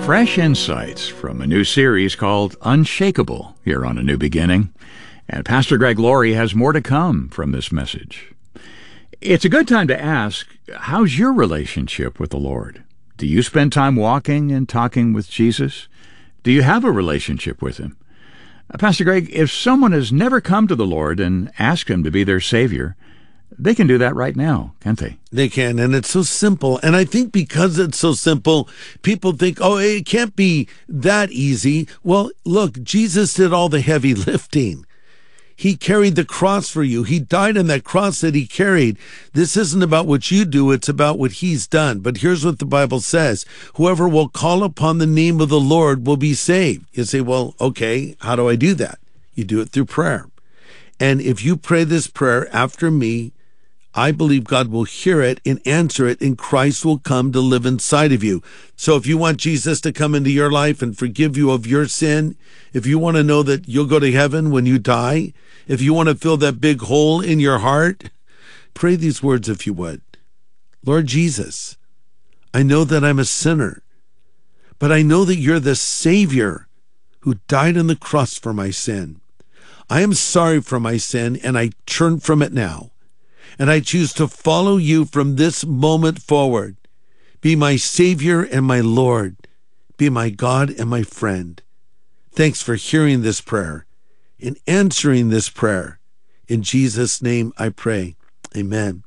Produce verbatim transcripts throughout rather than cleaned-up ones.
Fresh insights from a new series called Unshakable here on A New Beginning. And Pastor Greg Laurie has more to come from this message. It's a good time to ask, how's your relationship with the Lord? Do you spend time walking and talking with Jesus? Do you have a relationship with Him? Uh, Pastor Greg, if someone has never come to the Lord and asked Him to be their Savior, they can do that right now, can't they? They can, and it's so simple. And I think because it's so simple, people think, oh, it can't be that easy. Well, look, Jesus did all the heavy lifting. He carried the cross for you. He died on that cross that He carried. This isn't about what you do. It's about what He's done. But here's what the Bible says. Whoever will call upon the name of the Lord will be saved. You say, well, okay, how do I do that? You do it through prayer. And if you pray this prayer after me, I believe God will hear it and answer it, and Christ will come to live inside of you. So if you want Jesus to come into your life and forgive you of your sin, if you want to know that you'll go to heaven when you die, if you want to fill that big hole in your heart, pray these words if you would. Lord Jesus, I know that I'm a sinner, but I know that You're the Savior who died on the cross for my sin. I am sorry for my sin, and I turn from it now. And I choose to follow You from this moment forward. Be my Savior and my Lord. Be my God and my friend. Thanks for hearing this prayer and answering this prayer. In Jesus' name I pray. Amen.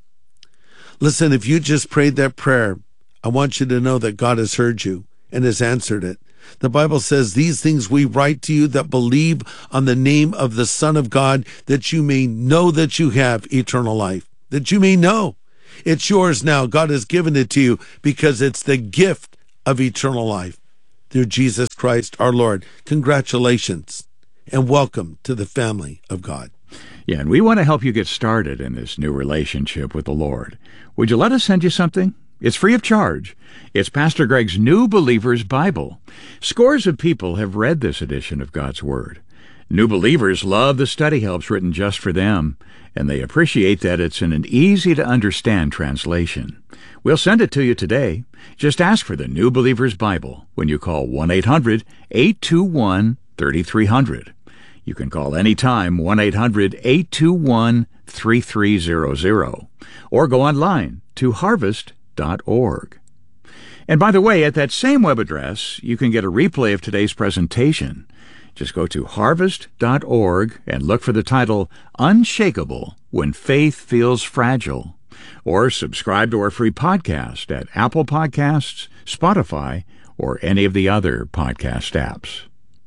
Listen, if you just prayed that prayer, I want you to know that God has heard you and has answered it. The Bible says, these things we write to you that believe on the name of the Son of God, that you may know that you have eternal life. That you may know. It's yours now. God has given it to you because it's the gift of eternal life through Jesus Christ our Lord. Congratulations and welcome to the family of God. Yeah, and we want to help you get started in this new relationship with the Lord. Would you let us send you something? It's free of charge. It's Pastor Greg's New Believer's Bible. Scores of people have read this edition of God's Word. New believers love the study helps written just for them, and they appreciate that it's in an easy-to-understand translation. We'll send it to you today. Just ask for the New Believer's Bible when you call one eight hundred eight two one three three zero zero. You can call anytime, one eight hundred eight two one three three zero zero, or go online to harvest dot org. And by the way, at that same web address, you can get a replay of today's presentation. Just go to harvest dot org and look for the title, Unshakable When Faith Feels Fragile. Or subscribe to our free podcast at Apple Podcasts, Spotify, or any of the other podcast apps.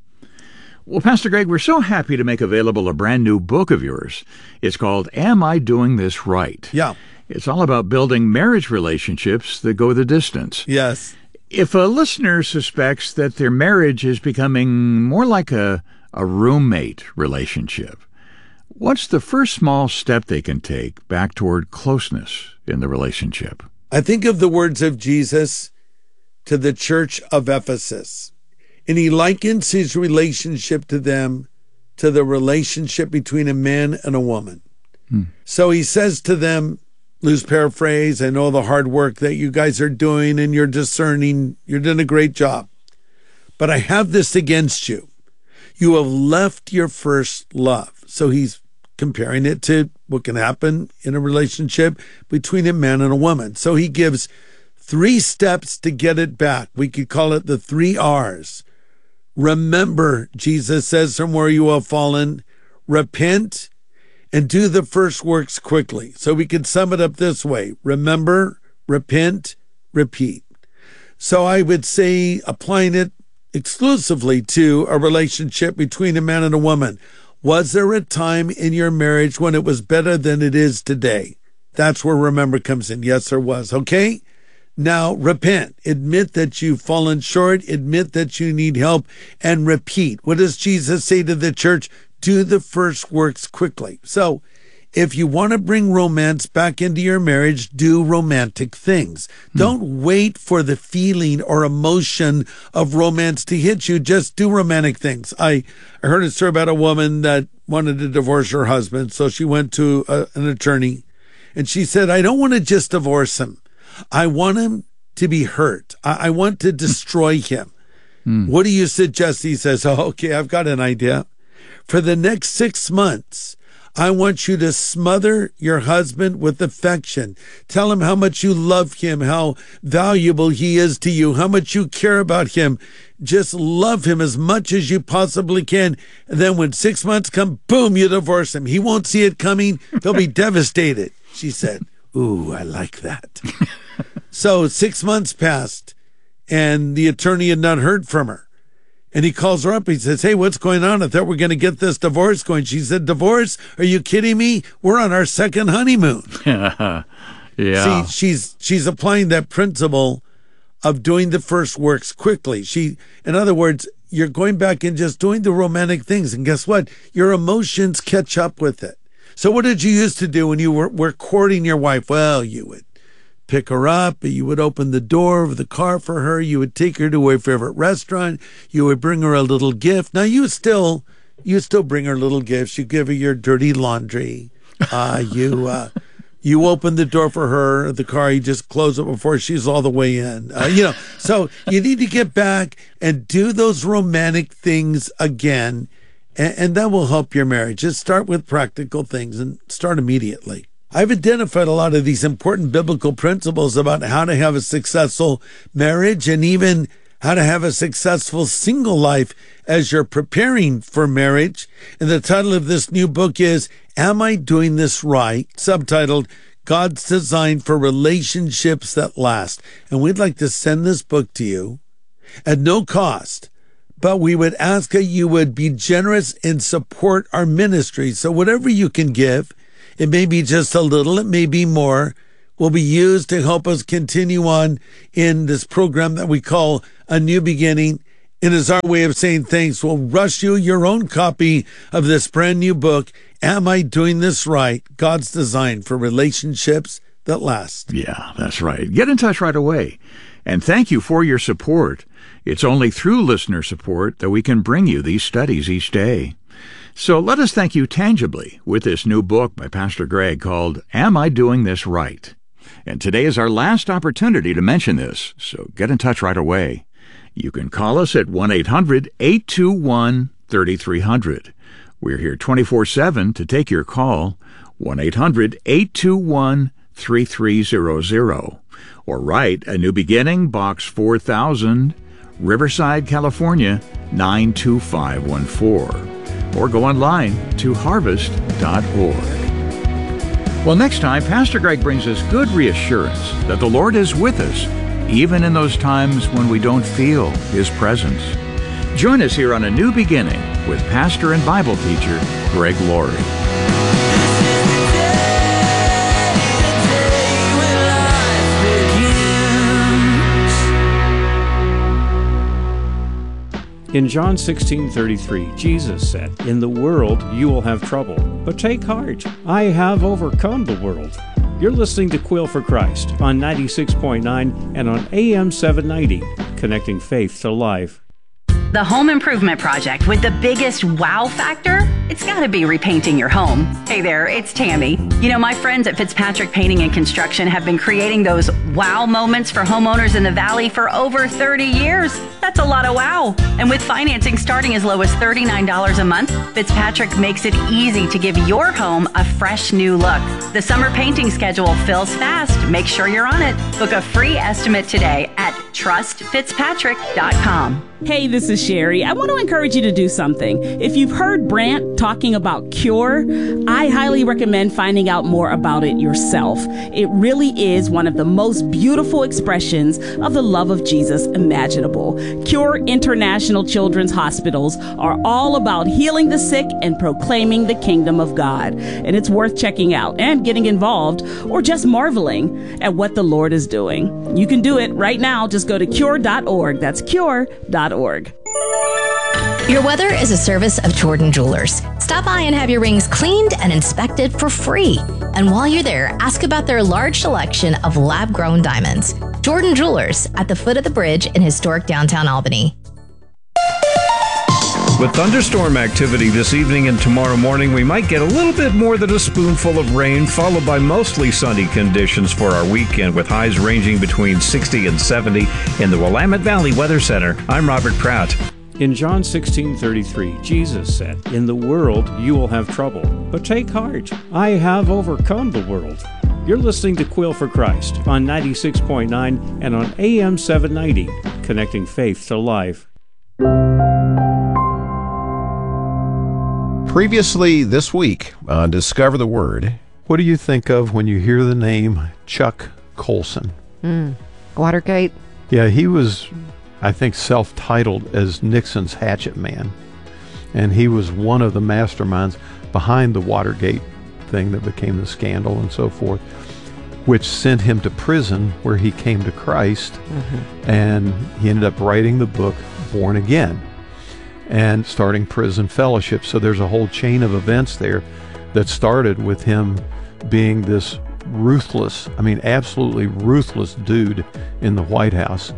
Well, Pastor Greg, we're so happy to make available a brand new book of yours. It's called Am I Doing This Right? Yeah. It's all about building marriage relationships that go the distance. Yes. If a listener suspects that their marriage is becoming more like a, a roommate relationship, what's the first small step they can take back toward closeness in the relationship? I think of the words of Jesus to the church of Ephesus, and He likens His relationship to them to the relationship between a man and a woman. Hmm. So He says to them, loose paraphrase, I know the hard work that you guys are doing and you're discerning. You're doing a great job. But I have this against you. You have left your first love. So He's comparing it to what can happen in a relationship between a man and a woman. So He gives three steps to get it back. We could call it the three R's. Remember, Jesus says, from where you have fallen. Repent, and do the first works quickly. So we could sum it up this way. Remember, repent, repeat. So I would say, applying it exclusively to a relationship between a man and a woman. Was there a time in your marriage when it was better than it is today? That's where remember comes in. Yes, there was. Okay? Now, repent. Admit that you've fallen short. Admit that you need help. And repeat. What does Jesus say to the church? Do the first works quickly. So if you want to bring romance back into your marriage, do romantic things. Hmm. Don't wait for the feeling or emotion of romance to hit you. Just do romantic things. I, I heard a story about a woman that wanted to divorce her husband. So she went to a, an attorney and she said, I don't want to just divorce him. I want him to be hurt. I, I want to destroy him. Mm. What do you suggest? He says, oh, okay, I've got an idea. For the next six months, I want you to smother your husband with affection. Tell him how much you love him, how valuable he is to you, how much you care about him. Just love him as much as you possibly can. And then when six months come, boom, you divorce him. He won't see it coming. He'll be devastated. She said, ooh, I like that. So six months passed, and the attorney had not heard from her. And he calls her up. He says, hey, what's going on? I thought we we're going to get this divorce going. She said, divorce? Are you kidding me? We're on our second honeymoon. Yeah. See, she's she's applying that principle of doing the first works quickly. She, in other words, you're going back and just doing the romantic things. And guess what? Your emotions catch up with it. So what did you used to do when you were, were courting your wife? Well, you would pick her up, you would open the door of the car for her, you would take her to her favorite restaurant, you would bring her a little gift. Now you still you still bring her little gifts. You give her your dirty laundry. Uh, you uh, you open the door for her, the car, you just close it before she's all the way in. Uh, you know, so you need to get back and do those romantic things again, and, and that will help your marriage. Just start with practical things and start immediately. I've identified a lot of these important biblical principles about how to have a successful marriage and even how to have a successful single life as you're preparing for marriage. And the title of this new book is, Am I Doing This Right? Subtitled, God's Design for Relationships That Last. And we'd like to send this book to you at no cost, but we would ask that you would be generous and support our ministry. So whatever you can give, it may be just a little, it may be more, will be used to help us continue on in this program that we call A New Beginning. It is our way of saying thanks. We'll rush you your own copy of this brand new book, Am I Doing This Right? God's Design for Relationships That Last. Yeah, that's right. Get in touch right away. And thank you for your support. It's only through listener support that we can bring you these studies each day. So let us thank you tangibly with this new book by Pastor Greg called Am I Doing This Right? And today is our last opportunity to mention this, so get in touch right away. You can call us at one eight hundred eight two one three three zero zero. We're here twenty-four seven to take your call, one eight hundred eight two one three three zero zero. Or write A New Beginning, Box four thousand, Riverside, California, nine two five one four. Or go online to harvest dot org. Well, next time, Pastor Greg brings us good reassurance that the Lord is with us, even in those times when we don't feel His presence. Join us here on A New Beginning with pastor and Bible teacher Greg Laurie. In John sixteen thirty-three, Jesus said, In the world you will have trouble, but take heart, I have overcome the world. You're listening to Quill for Christ on ninety-six point nine and on A M seven ninety, connecting faith to life. The home improvement project with the biggest wow factor? It's got to be repainting your home. Hey there, it's Tammy. You know, my friends at Fitzpatrick Painting and Construction have been creating those wow moments for homeowners in the Valley for over thirty years. That's a lot of wow. And with financing starting as low as thirty-nine dollars a month, Fitzpatrick makes it easy to give your home a fresh new look. The summer painting schedule fills fast. Make sure you're on it. Book a free estimate today at trust fitzpatrick dot com. Hey, this is Sherry. I want to encourage you to do something. If you've heard Brant talking about Cure, I highly recommend finding out more about it yourself. It really is one of the most beautiful expressions of the love of Jesus imaginable. Cure International Children's Hospitals are all about healing the sick and proclaiming the kingdom of God. And it's worth checking out and getting involved or just marveling at what the Lord is doing. You can do it right now. Just go to cure dot org. That's cure dot org. Your Weather is a service of Jordan Jewelers. Stop by and have your rings cleaned and inspected for free. And while you're there, ask about their large selection of lab-grown diamonds. Jordan Jewelers at the foot of the bridge in historic downtown Albany. With thunderstorm activity this evening and tomorrow morning, we might get a little bit more than a spoonful of rain, followed by mostly sunny conditions for our weekend, with highs ranging between sixty and seventy in the Willamette Valley Weather Center. I'm Robert Pratt. In John sixteen thirty-three, Jesus said, "In the world you will have trouble, but take heart. I have overcome the world." You're listening to Quill for Christ on ninety-six point nine and on A M seven ninety, connecting faith to life. Previously this week on Discover the Word. What do you think of when you hear the name Chuck Colson? Mm. Watergate? Yeah, he was, I think, self-titled as Nixon's hatchet man. And he was one of the masterminds behind the Watergate thing that became the scandal and so forth, which sent him to prison where he came to Christ. Mm-hmm. And he ended up writing the book Born Again and starting prison fellowship. So there's a whole chain of events there that started with him being this ruthless, I mean, absolutely ruthless dude in the White House.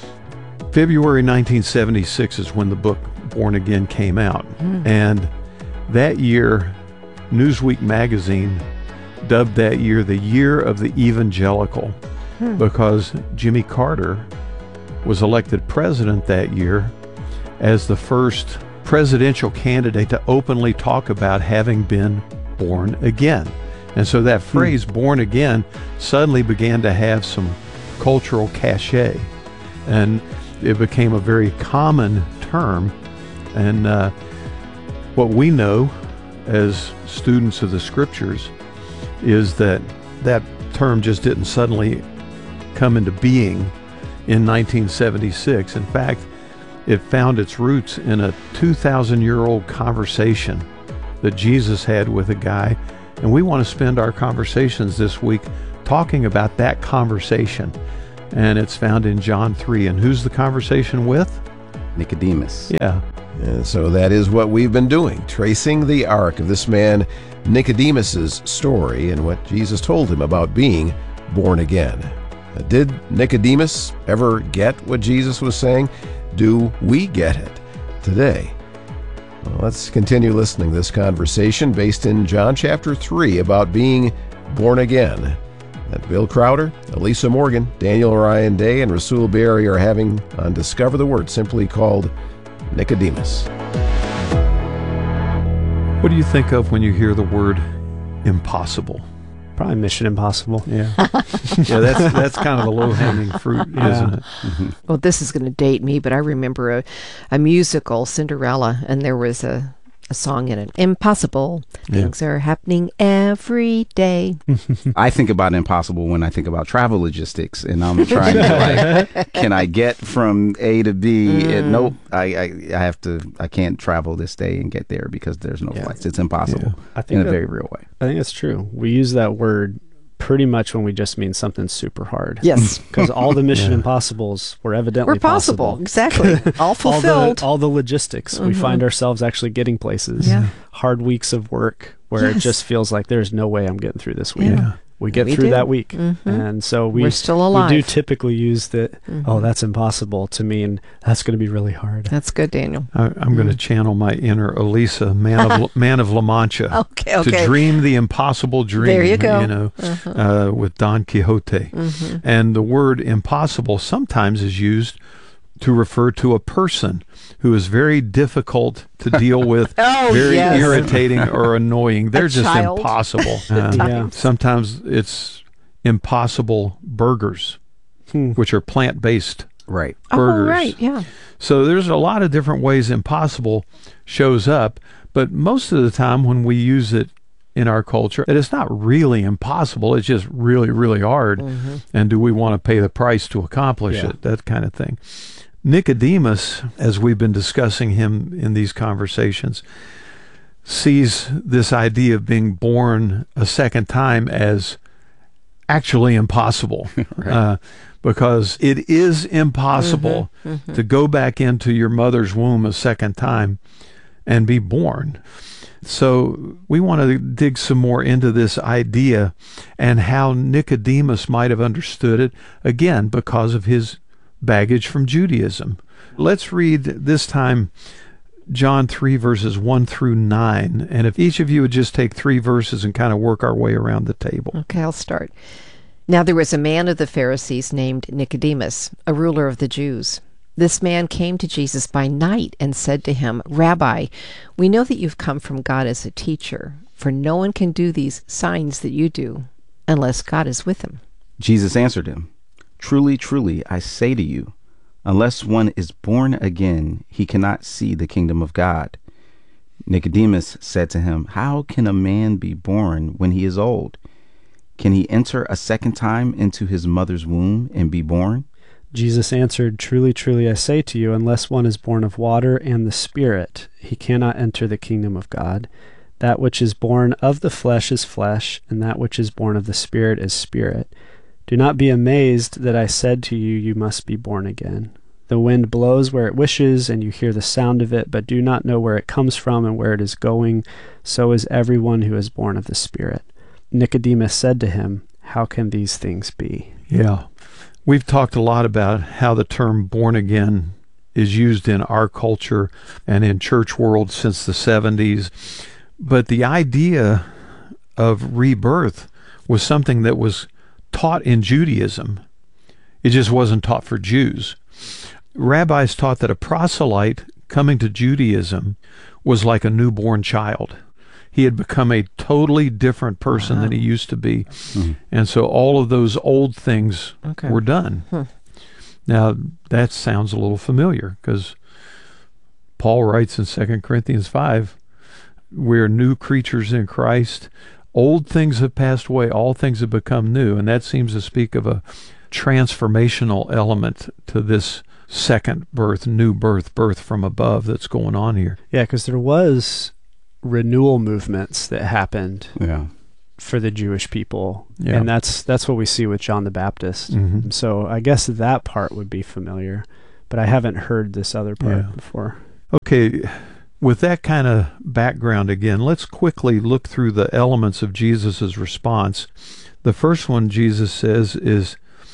February nineteen seventy-six is when the book Born Again came out. Mm. And that year, Newsweek magazine dubbed that year the year of the evangelical, hmm. because Jimmy Carter was elected president that year as the first presidential candidate to openly talk about having been born again. And so that phrase, hmm. born again, suddenly began to have some cultural cachet. And it became a very common term. And uh, what we know as students of the scriptures is that that term just didn't suddenly come into being in nineteen seventy-six. In fact, it found its roots in a two thousand year old conversation that Jesus had with a guy. And we want to spend our conversations this week talking about that conversation. And it's found in John three. And who's the conversation with? Nicodemus. Yeah. And so that is what we've been doing, tracing the arc of this man Nicodemus's story and what Jesus told him about being born again. Did Nicodemus ever get what Jesus was saying? Do we get it today? Well, let's continue listening to this conversation based in John chapter three about being born again that Bill Crowder, Elisa Morgan, Daniel Ryan Day, and Rasul Berry are having on Discover the Word, simply called Nicodemus. What do you think of when you hear the word impossible? Probably Mission Impossible. Yeah. Yeah, that's that's kind of the low-hanging fruit, yeah. isn't it? Mm-hmm. Well, this is going to date me, but I remember a, a musical, Cinderella, and there was a, a song in it. Impossible. Yeah. Things are happening every day. I think about impossible when I think about travel logistics, and I'm trying to like, can I get from A to B? Mm. And nope, I, I I have to. I can't travel this day and get there because there's no yeah. flights. It's impossible. Yeah. I think in that, a very real way. I think that's true. We use that word pretty much when we just mean something super hard. Yes. Because all the Mission yeah. Impossibles were evidently We're possible. possible. Exactly. All fulfilled. all, the, all the logistics. Mm-hmm. We find ourselves actually getting places. Yeah. Hard weeks of work where yes. it just feels like there's no way I'm getting through this week. Yeah. We get we through do. that week. Mm-hmm. And so we, We're still alive. we do typically use that, mm-hmm. oh, that's impossible, to mean that's going to be really hard. That's good, Daniel. I, I'm mm. going to channel my inner Elisa, man of man of La Mancha, okay, okay. to dream the impossible dream. There you go. You know, uh-huh. uh, with Don Quixote. Mm-hmm. And the word impossible sometimes is used to refer to a person who is very difficult to deal with, oh, very yes. irritating or annoying. They're a just child. impossible. Uh, yeah. Sometimes it's impossible burgers, hmm. which are plant-based right. burgers. Oh, right, yeah. So there's a lot of different ways impossible shows up, but most of the time when we use it in our culture, it is not really impossible. It's just really, really hard. Mm-hmm. And do we want to pay the price to accomplish yeah. it? That kind of thing. Nicodemus, as we've been discussing him in these conversations, sees this idea of being born a second time as actually impossible. right. uh, because it is impossible mm-hmm, mm-hmm. to go back into your mother's womb a second time and be born. So we want to dig some more into this idea and how Nicodemus might have understood it, again, because of his baggage from Judaism. Let's read this time John three, verses one through nine. And if each of you would just take three verses and kind of work our way around the table. Okay, I'll start. Now there was a man of the Pharisees named Nicodemus, a ruler of the Jews. This man came to Jesus by night and said to him, Rabbi, we know that you've come from God as a teacher, for no one can do these signs that you do unless God is with him. Jesus answered him, Truly, truly, I say to you, unless one is born again, he cannot see the kingdom of God. Nicodemus said to him, How can a man be born when he is old? Can he enter a second time into his mother's womb and be born? Jesus answered, Truly, truly, I say to you, unless one is born of water and the Spirit, he cannot enter the kingdom of God. That which is born of the flesh is flesh, and that which is born of the Spirit is spirit. Do not be amazed that I said to you, you must be born again. The wind blows where it wishes, and you hear the sound of it, but do not know where it comes from and where it is going. So is everyone who is born of the Spirit. Nicodemus said to him, How can these things be? Yeah. We've talked a lot about how the term born again is used in our culture and in church world since the seventies. But the idea of rebirth was something that was taught in Judaism. It just wasn't taught for Jews. Rabbis taught that a proselyte coming to Judaism was like a newborn child. He had become a totally different person wow. than he used to be. Mm-hmm. And so all of those old things okay. were done. Huh. Now, that sounds a little familiar because Paul writes in Second Corinthians five, we're new creatures in Christ. Old things have passed away. All things have become new. And that seems to speak of a transformational element to this second birth, new birth, birth from above that's going on here. Yeah, because there was renewal movements that happened yeah. for the Jewish people. Yeah. And that's that's what we see with John the Baptist. Mm-hmm. So I guess that part would be familiar, but I haven't heard this other part yeah. before. Okay, with that kind of background again, let's quickly look through the elements of Jesus's response. The first one Jesus says is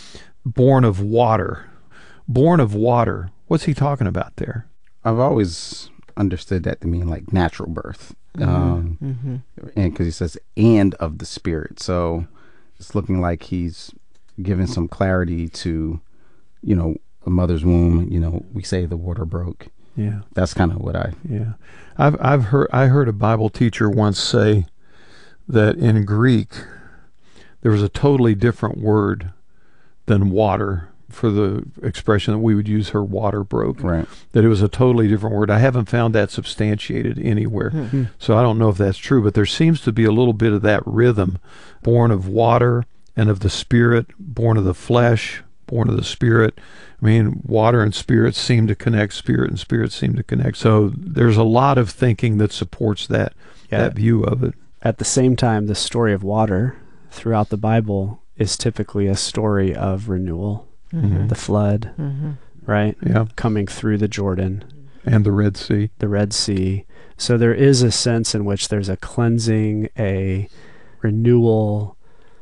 born of water. Born of water. What's he talking about there? I've always understood that to mean like natural birth. Mm-hmm. Um, mm-hmm. And because he says, and of the Spirit. So it's looking like he's giving some clarity to, you know, a mother's womb. You know, we say the water broke. Yeah. That's kind of what I... Yeah. I've, I've heard, I heard a Bible teacher once say that in Greek, there was a totally different word than water for the expression that we would use, her water broke. Right. That it was a totally different word. I haven't found that substantiated anywhere. Mm-hmm. So I don't know if that's true, but there seems to be a little bit of that rhythm. Born of water and of the Spirit, born of the flesh, born of the Spirit. I mean, water and spirit seem to connect, spirit and spirit seem to connect. So there's a lot of thinking that supports that, yeah. that view of it. At the same time, the story of water throughout the Bible is typically a story of renewal. Mm-hmm. The flood, mm-hmm. right? Yeah. Coming through the Jordan. And the Red Sea. The Red Sea. So there is a sense in which there's a cleansing, a renewal,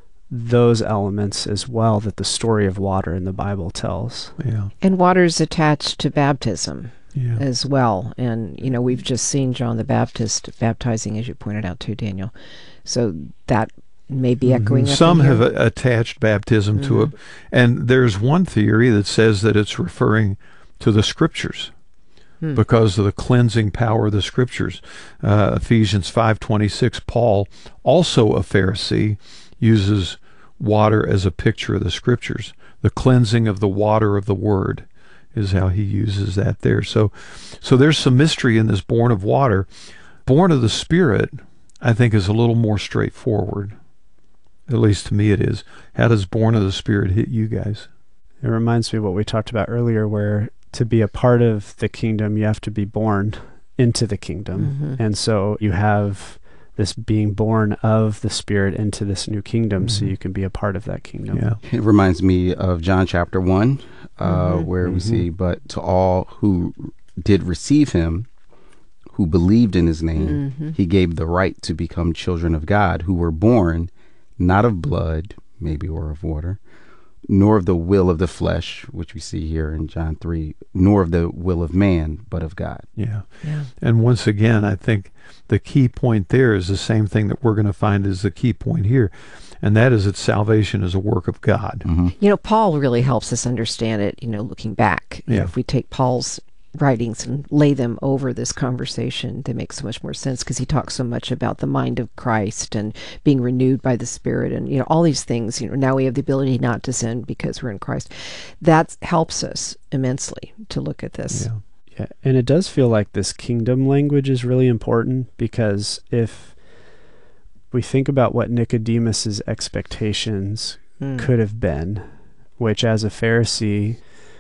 those elements as well that the story of water in the Bible tells. Yeah. And water is attached to baptism yeah. as well. And, you know, we've just seen John the Baptist baptizing, as you pointed out too, Daniel. So that may be echoing. Mm-hmm. Some have here. attached baptism mm-hmm. to it. And there's one theory that says that it's referring to the Scriptures hmm. because of the cleansing power of the Scriptures. Uh, Ephesians five twenty-six, Paul, also a Pharisee, uses water as a picture of the Scriptures. The cleansing of the water of the Word is how he uses that there. So, so there's some mystery in this born of water. Born of the Spirit, I think, is a little more straightforward. At least to me it is. How does born of the Spirit hit you guys? It reminds me of what we talked about earlier, where to be a part of the kingdom, you have to be born into the kingdom. Mm-hmm. And so you have this being born of the Spirit into this new kingdom, mm-hmm. so you can be a part of that kingdom. Yeah. It reminds me of John chapter one, uh, mm-hmm. where mm-hmm. we see, but to all who did receive him, who believed in his name, mm-hmm. he gave the right to become children of God, who were born not of blood, maybe, or of water, nor of the will of the flesh, which we see here in John three, nor of the will of man, but of God. Yeah. Yeah. And once again, I think the key point there is the same thing that we're going to find is the key point here, and that is that salvation is a work of God. Mm-hmm. You know, Paul really helps us understand it, you know, looking back. You Yeah. know, if we take Paul's writings and lay them over this conversation, they make so much more sense because he talks so much about the mind of Christ and being renewed by the Spirit and, you know, all these things. You know, now we have the ability not to sin because we're in Christ. That helps us immensely to look at this. Yeah. Yeah, and it does feel like this kingdom language is really important, because if we think about what Nicodemus's expectations Mm. could have been, which as a Pharisee,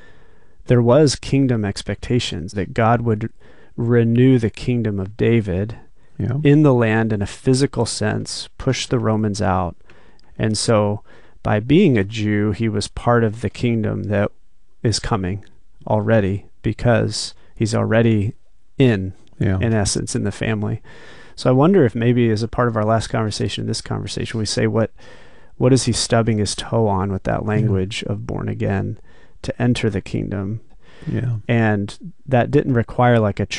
there was kingdom expectations that God would renew the kingdom of David Yeah. in the land in a physical sense, push the Romans out. And so by being a Jew, he was part of the kingdom that is coming already, because he's already in, Yeah. in essence, in the family. So I wonder if maybe as a part of our last conversation, this conversation, we say, what what is he stubbing his toe on with that language of born again to enter the kingdom? Yeah. And that didn't require like a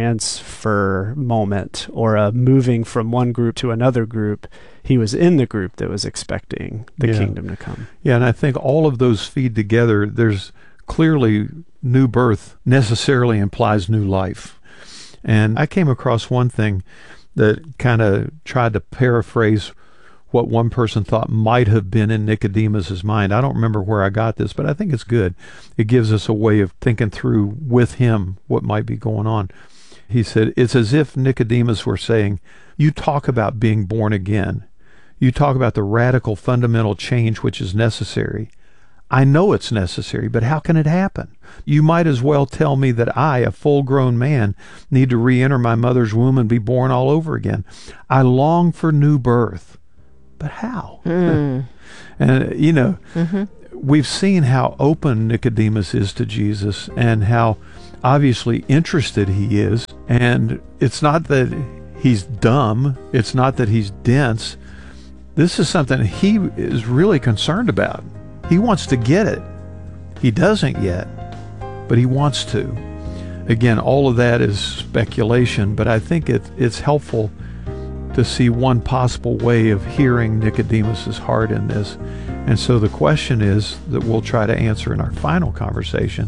transfer moment or a moving from one group to another group. He was in the group that was expecting the Yeah. kingdom to come. Yeah, and I think all of those feed together. There's clearly new birth necessarily implies new life. And I came across one thing that kind of tried to paraphrase what one person thought might have been in Nicodemus's mind. I don't remember where I got this, but I think it's good. It gives us a way of thinking through with him what might be going on. He said, it's as if Nicodemus were saying, you talk about being born again. You talk about the radical fundamental change which is necessary. I know it's necessary, but how can it happen? You might as well tell me that I, a full-grown man, need to re-enter my mother's womb and be born all over again. I long for new birth. But how? Mm. And, you know, Mm-hmm. we've seen how open Nicodemus is to Jesus and how obviously interested he is. And it's not that he's dumb. It's not that he's dense. This is something he is really concerned about. He wants to get it. He doesn't yet, but he wants to. Again, all of that is speculation, but I think it, it's helpful to see one possible way of hearing Nicodemus's heart in this. And so the question is that we'll try to answer in our final conversation,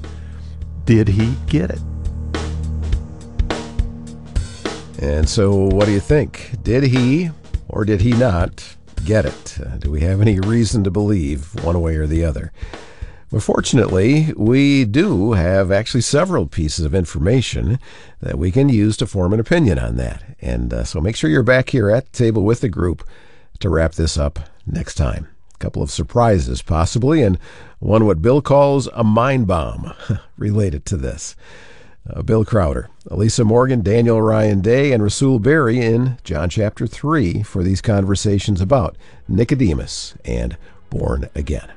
did he get it? And so what do you think? Did he or did he not get it? Uh, do we have any reason to believe one way or the other? Well, fortunately, we do have actually several pieces of information that we can use to form an opinion on that. And uh, so make sure you're back here at the table with the group to wrap this up next time. A couple of surprises, possibly, and one what Bill calls a mind bomb related to this. Uh, Bill Crowder, Elisa Morgan, Daniel Ryan Day, and Rasul Berry in John chapter three for these conversations about Nicodemus and born again.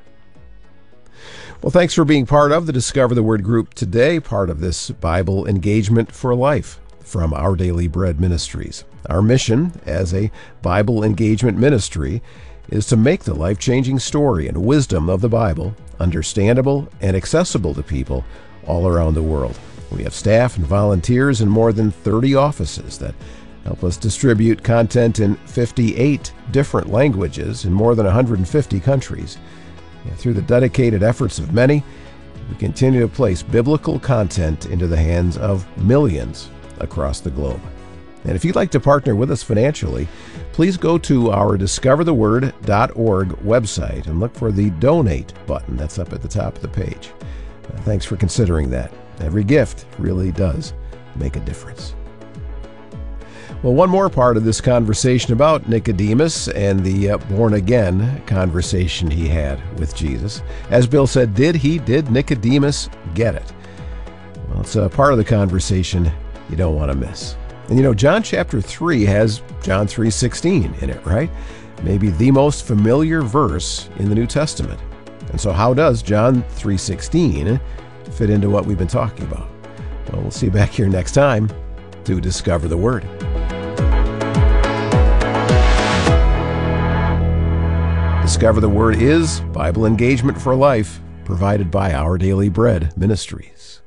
Well, thanks for being part of the Discover the Word group today, part of this Bible Engagement for Life from Our Daily Bread Ministries. Our mission as a Bible engagement ministry is to make the life-changing story and wisdom of the Bible understandable and accessible to people all around the world. We have staff and volunteers in more than thirty offices that help us distribute content in fifty-eight different languages in more than one hundred fifty countries. And through the dedicated efforts of many, we continue to place biblical content into the hands of millions across the globe. And if you'd like to partner with us financially, please go to our discover the word dot org website and look for the Donate button that's up at the top of the page. Uh, thanks for considering that. Every gift really does make a difference. Well, one more part of this conversation about Nicodemus and the uh, born-again conversation he had with Jesus. As Bill said, did he, did Nicodemus get it? Well, it's a part of the conversation you don't want to miss. And you know, John chapter three has John three sixteen in it, right? Maybe the most familiar verse in the New Testament. And so how does John three sixteen fit into what we've been talking about? Well, we'll see you back here next time to Discover the Word. Discover the Word is Bible Engagement for Life, provided by Our Daily Bread Ministries.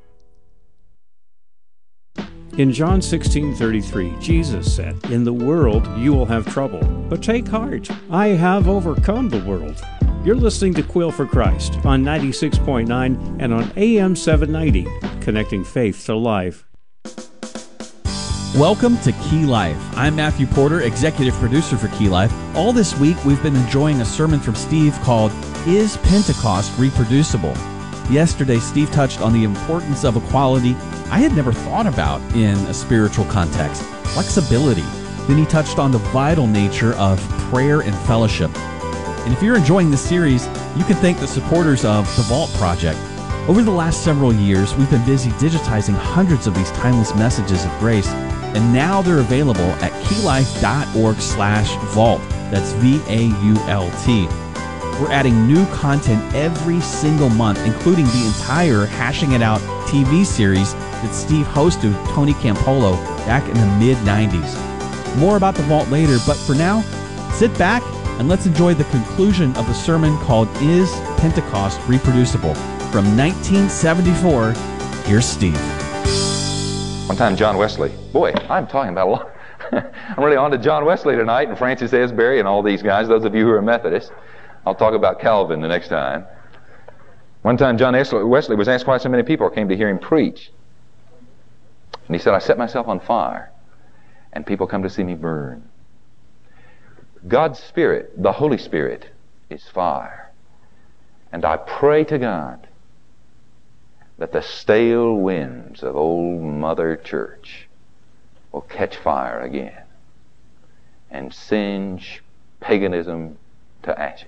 In John sixteen thirty-three, Jesus said, "In the world you will have trouble, but take heart. I have overcome the world." You're listening to Quill for Christ on ninety-six point nine and on A M seven ninety, connecting faith to life. Welcome to Key Life. I'm Matthew Porter, executive producer for Key Life. All this week, we've been enjoying a sermon from Steve called, "Is Pentecost Reproducible?" Yesterday, Steve touched on the importance of a quality I had never thought about in a spiritual context, flexibility. Then he touched on the vital nature of prayer and fellowship. And if you're enjoying this series, you can thank the supporters of the Vault Project. Over the last several years, we've been busy digitizing hundreds of these timeless messages of grace, and now they're available at keylife.org slash vault. That's V A U L T. We're adding new content every single month, including the entire Hashing It Out T V series that Steve hosted with Tony Campolo back in the mid nineties. More about the Vault later, but for now, sit back and let's enjoy the conclusion of the sermon called "Is Pentecost Reproducible?" From nineteen seventy-four, here's Steve. One time, John Wesley. Boy, I'm talking about a lot. I'm really on to John Wesley tonight and Francis Asbury and all these guys, those of you who are Methodists. I'll talk about Calvin the next time. One time, John Wesley was asked why so many people came to hear him preach. And he said, "I set myself on fire, and people come to see me burn." God's Spirit, the Holy Spirit, is fire. And I pray to God that the stale winds of old Mother Church will catch fire again and singe paganism to ashes.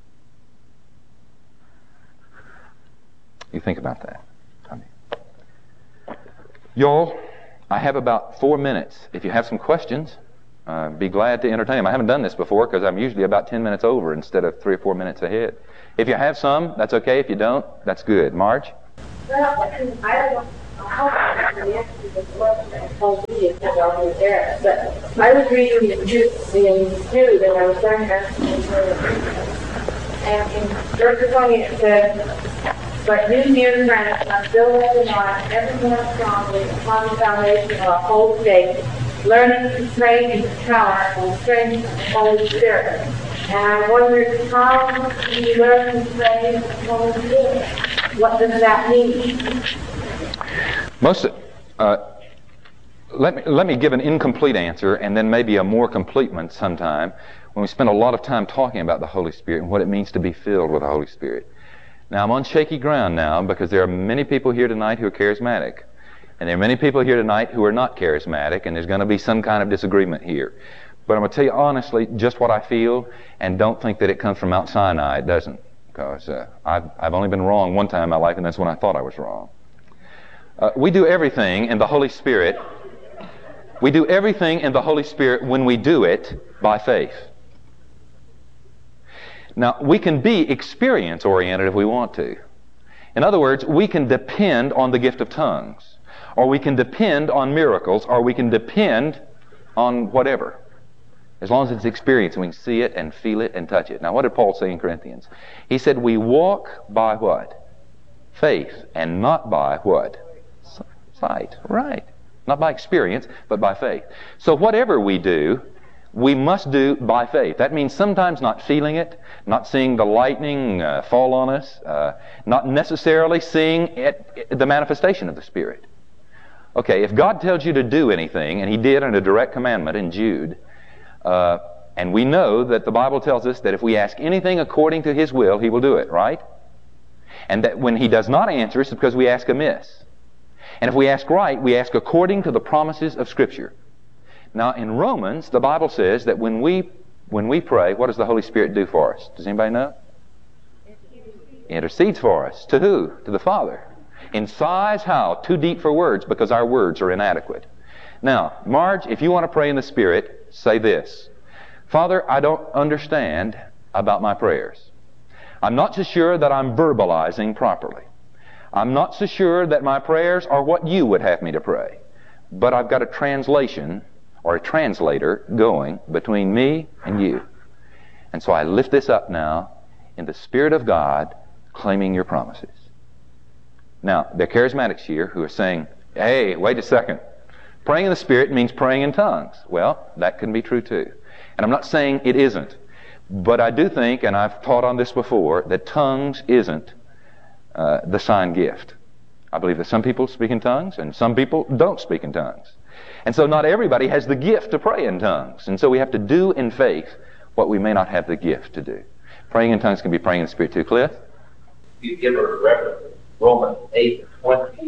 You think about that. I mean, y'all, I have about four minutes. If you have some questions, uh, be glad to entertain them. I haven't done this before because I'm usually about ten minutes over instead of three or four minutes ahead. If you have some, that's okay. If you don't, that's good. Marge? Well, I don't know how the answer to this question is called media because I was there, but I was reading the news and I was going to ask you and in verse twenty it says, "But you, dear friends, must build up the mind ever more strongly upon the foundation of a whole faith, learning to pray in the power and strength of the Holy Spirit." And I wondered, how do you learn to pray in the Holy Spirit? What does that mean? Most, uh, let me let me give an incomplete answer, and then maybe a more complete one sometime when we spend a lot of time talking about the Holy Spirit and what it means to be filled with the Holy Spirit. Now, I'm on shaky ground now because there are many people here tonight who are charismatic, and there are many people here tonight who are not charismatic, and there's going to be some kind of disagreement here. But I'm going to tell you honestly just what I feel, and don't think that it comes from Mount Sinai. It doesn't. Because uh, I've, I've only been wrong one time in my life, and that's when I thought I was wrong. Uh, we do everything in the Holy Spirit. We do everything in the Holy Spirit when we do it by faith. Now, we can be experience-oriented if we want to. In other words, we can depend on the gift of tongues, or we can depend on miracles, or we can depend on whatever. As long as it's experience and we can see it and feel it and touch it. Now, what did Paul say in Corinthians? He said, we walk by what? Faith, and not by what? Sight. Right. Not by experience, but by faith. So whatever we do, we must do by faith. That means sometimes not feeling it, not seeing the lightning uh, fall on us, uh, not necessarily seeing it, the manifestation of the Spirit. Okay, if God tells you to do anything, and He did in a direct commandment in Jude, Uh, and we know that the Bible tells us that if we ask anything according to His will, He will do it, right? And that when He does not answer, it's because we ask amiss. And if we ask right, we ask according to the promises of Scripture. Now, in Romans, the Bible says that when we when we pray, what does the Holy Spirit do for us? Does anybody know? He intercedes for us. To who? To the Father. In sighs how? Too deep for words, because our words are inadequate. Now, Marge, if you want to pray in the Spirit, say this: Father, I don't understand about my prayers. I'm not so sure that I'm verbalizing properly. I'm not so sure that my prayers are what you would have me to pray. But I've got a translation or a translator going between me and you. And so I lift this up now in the Spirit of God, claiming your promises. Now, there are charismatics here who are saying, hey, wait a second. Praying in the Spirit means praying in tongues. Well, that can be true too. And I'm not saying it isn't. But I do think, and I've taught on this before, that tongues isn't uh, the sign gift. I believe that some people speak in tongues and some people don't speak in tongues. And so not everybody has the gift to pray in tongues. And so we have to do in faith what we may not have the gift to do. Praying in tongues can be praying in the Spirit too. Cliff? You give a reference to Romans eight twenty.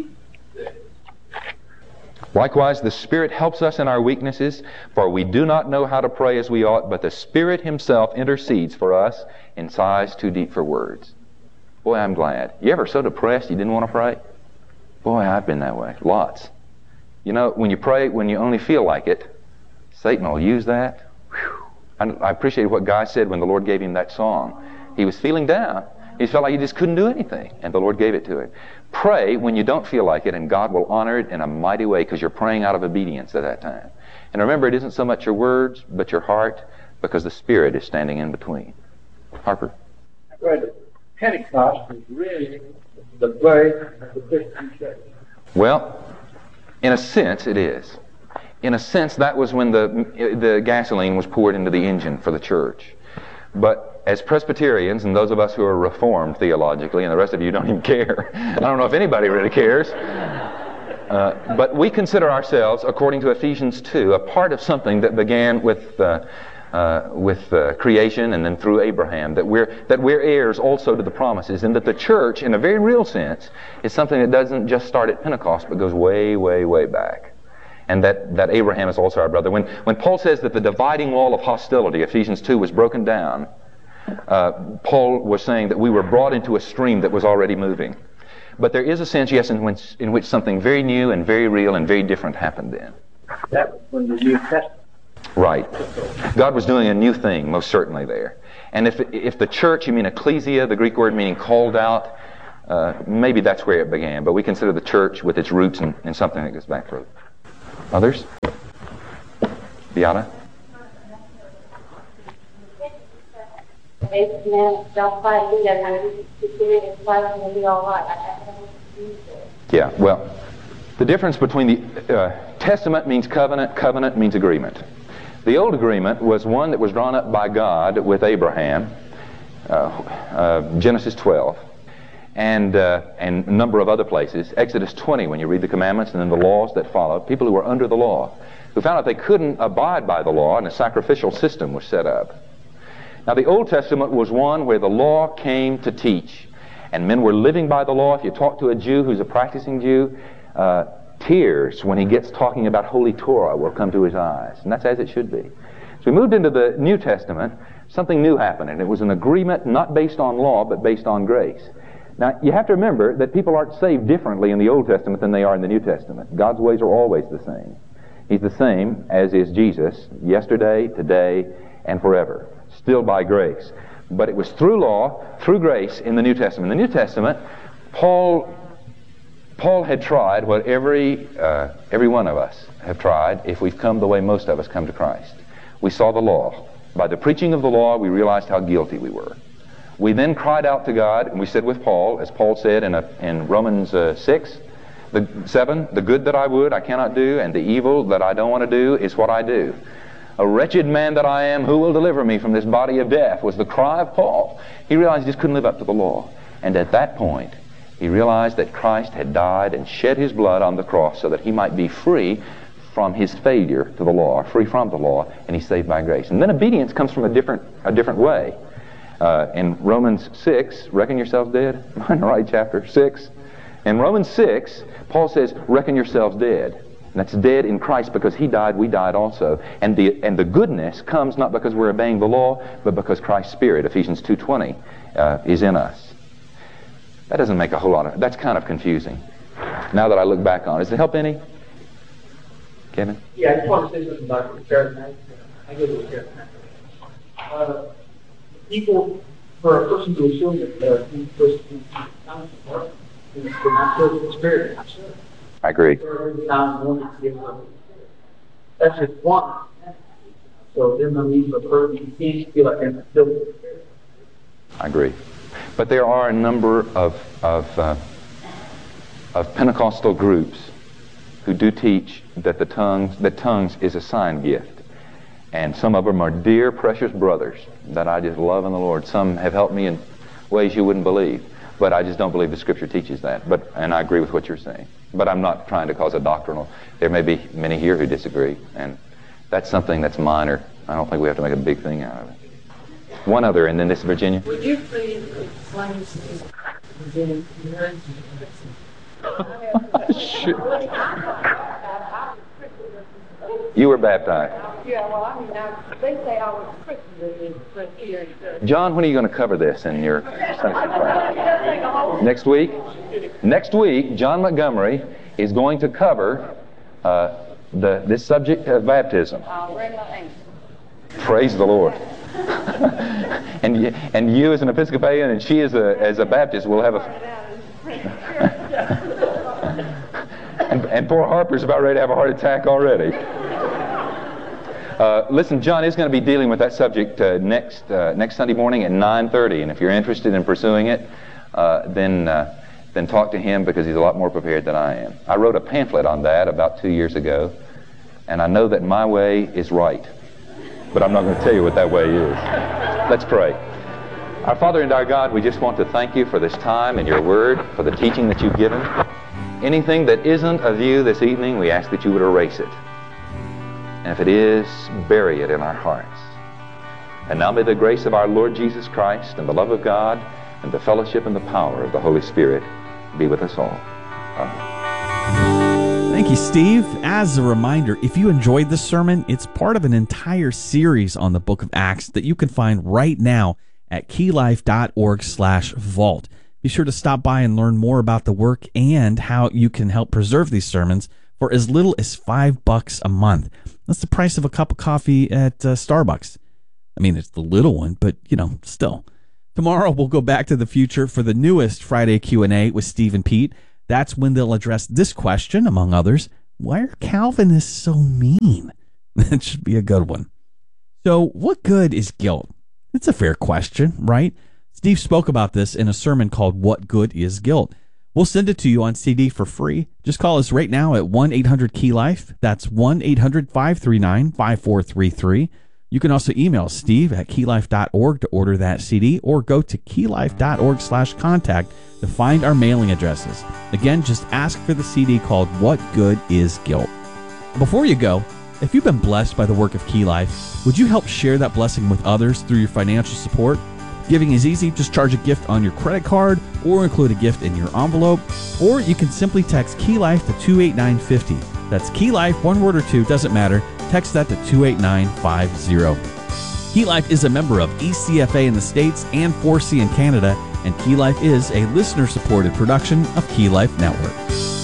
Likewise, the Spirit helps us in our weaknesses, for we do not know how to pray as we ought, but the Spirit Himself intercedes for us in sighs too deep for words. Boy, I'm glad. You ever so depressed you didn't want to pray? Boy, I've been that way. Lots. You know, when you pray, when you only feel like it, Satan will use that. Whew. I appreciate what Guy said when the Lord gave him that song. He was feeling down. He felt like he just couldn't do anything, and the Lord gave it to him. Pray when you don't feel like it, and God will honor it in a mighty way because you're praying out of obedience at that time. And remember, it isn't so much your words, but your heart, because the Spirit is standing in between. Harper? Right. Pentecost is really the birth of the Christian church. Well, in a sense, it is. In a sense, that was when the the gasoline was poured into the engine for the church. But as Presbyterians, and those of us who are Reformed theologically, and the rest of you don't even care, I don't know if anybody really cares, uh, but we consider ourselves, according to Ephesians two, a part of something that began with uh, uh, with uh, creation and then through Abraham, that we're that we're heirs also to the promises, and that the church, in a very real sense, is something that doesn't just start at Pentecost, but goes way, way, way back. And that, that Abraham is also our brother. When, when Paul says that the dividing wall of hostility, Ephesians two, was broken down, uh, Paul was saying that we were brought into a stream that was already moving. But there is a sense, yes, in which, in which something very new and very real and very different happened then. That was when the New Testament. Right. God was doing a new thing, most certainly there. And if, if the church, you mean ecclesia, the Greek word meaning called out, uh, maybe that's where it began. But we consider the church with its roots in, in something that goes back further. Others? Beata? Yeah, well, the difference between the uh, Testament means covenant, covenant means agreement. The old agreement was one that was drawn up by God with Abraham, uh, uh, Genesis twelve. And, uh, and a number of other places. Exodus twenty, when you read the commandments and then the laws that follow, people who were under the law, who found out they couldn't abide by the law, and a sacrificial system was set up. Now, the Old Testament was one where the law came to teach, and men were living by the law. If you talk to a Jew who's a practicing Jew, uh, tears when he gets talking about Holy Torah will come to his eyes, and that's as it should be. So we moved into the New Testament, something new happened, and it was an agreement not based on law, but based on grace. Now, you have to remember that people aren't saved differently in the Old Testament than they are in the New Testament. God's ways are always the same. He's the same as is Jesus, yesterday, today, and forever, still by grace. But it was through law, through grace in the New Testament. In the New Testament, Paul Paul had tried what every, uh, every one of us have tried if we've come the way most of us come to Christ. We saw the law. By the preaching of the law, we realized how guilty we were. We then cried out to God, and we said with Paul, as Paul said in, a, in Romans uh, six, the, seven, the good that I would, I cannot do, and the evil that I don't want to do is what I do. A wretched man that I am, who will deliver me from this body of death, was the cry of Paul. He realized he just couldn't live up to the law. And at that point, he realized that Christ had died and shed his blood on the cross so that he might be free from his failure to the law, free from the law, and he's saved by grace. And then obedience comes from a different, a different way. Uh, in Romans six, reckon yourselves dead. Am I in the right chapter? six. In Romans six, Paul says, reckon yourselves dead. And that's dead in Christ because he died, we died also. And the and the goodness comes not because we're obeying the law, but because Christ's Spirit, Ephesians two twenty, uh, is in us. That doesn't make a whole lot of... That's kind of confusing. Now that I look back on it. Does it help any? Kevin? Yeah, I just want to say something about the charismatic. I go to the charismatic. Uh, people, for a person to assume that there are two persons in the not serve the Spirit. I agree. That's just one. So then that means the person can't feel like they're filled with the Spirit. I agree. But there are a number of, of, uh, of Pentecostal groups who do teach that the tongues, that tongues is a sign gift. And some of them are dear, precious brothers that I just love in the Lord. Some have helped me in ways you wouldn't believe. But I just don't believe the Scripture teaches that. But and I agree with what you're saying. But I'm not trying to cause a doctrinal. There may be many here who disagree. And that's something that's minor. I don't think we have to make a big thing out of it. One other, and then this, Virginia. Would you please explain to me You were baptized. Yeah, well, I mean, I, they say I was christened here in church. John, when are you going to cover this in your Sunday school class? Next week? Next week, John Montgomery is going to cover uh, the this subject of baptism. I'll bring my answer. Praise the Lord. and and you as an Episcopalian and she as a as a Baptist will have a. and, and poor Harper's about ready to have a heart attack already. Uh, listen, John is going to be dealing with that subject uh, next uh, next Sunday morning at nine thirty, and if you're interested in pursuing it, uh, then uh, then talk to him because he's a lot more prepared than I am. I wrote a pamphlet on that about two years ago, and I know that my way is right, but I'm not going to tell you what that way is. Let's pray. Our Father and our God, we just want to thank you for this time and your word, for the teaching that you've given. Anything that isn't of you this evening, we ask that you would erase it. And if it is, bury it in our hearts. And now may the grace of our Lord Jesus Christ and the love of God and the fellowship and the power of the Holy Spirit be with us all. Amen. Thank you, Steve. As a reminder, if you enjoyed this sermon, it's part of an entire series on the book of Acts that you can find right now at keylife.org slash vault. Be sure to stop by and learn more about the work and how you can help preserve these sermons for as little as five bucks a month. That's the price of a cup of coffee at uh, Starbucks. I mean, it's the little one, but, you know, still. Tomorrow, we'll go back to the future for the newest Friday Q and A with Steve and Pete. That's when they'll address this question, among others. Why are Calvinists so mean? That should be a good one. So, what good is guilt? It's a fair question, right? Steve spoke about this in a sermon called What Good is Guilt? We'll send it to you on C D for free. Just call us right now at one eight hundred key life. That's one eight hundred five three nine five four three three. You can also email Steve at keylife dot org to order that C D or go to keylife.org slash contact to find our mailing addresses. Again, just ask for the C D called What Good is Guilt? Before you go, if you've been blessed by the work of Key Life, would you help share that blessing with others through your financial support? Giving is easy. Just charge a gift on your credit card or include a gift in your envelope. Or you can simply text Key Life to two eight nine five zero. That's Key Life, one word or two, doesn't matter. Text that to two eight nine five zero. Key Life is a member of E C F A in the States and four C in Canada, and Key Life is a listener-supported production of Key Life Network.